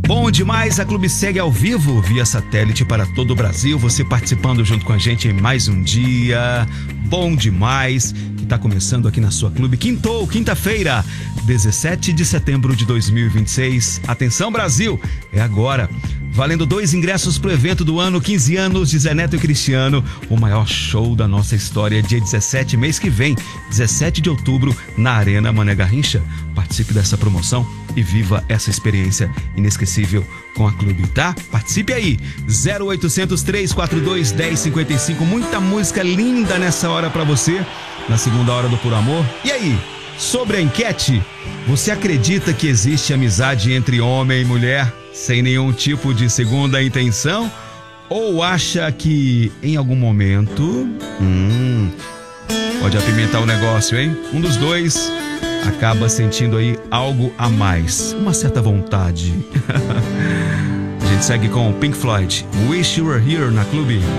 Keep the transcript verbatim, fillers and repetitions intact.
Bom demais, a Clube segue ao vivo via satélite para todo o Brasil, você participando junto com a gente em mais um dia bom demais, que está começando aqui na sua Clube. Quintou, quinta-feira, dezessete de setembro de dois mil e vinte e seis. Atenção, Brasil, é agora. Valendo dois ingressos pro evento do ano, quinze anos de Zé Neto e Cristiano, o maior show da nossa história, dia dezessete, mês que vem, dezessete de outubro, na Arena Mané Garrincha. Participe dessa promoção e viva essa experiência inesquecível com a Clube, tá? Participe aí, zero oitocentos, três quatro dois, um zero cinco cinco, muita música linda nessa hora pra você, na segunda hora do Puro Amor. E aí, sobre a enquete, você acredita que existe amizade entre homem e mulher sem nenhum tipo de segunda intenção? Ou acha que em algum momento hum, pode apimentar o negócio, hein? Um dos dois acaba sentindo aí algo a mais, uma certa vontade. A gente segue com Pink Floyd, Wish You Were Here na Clube.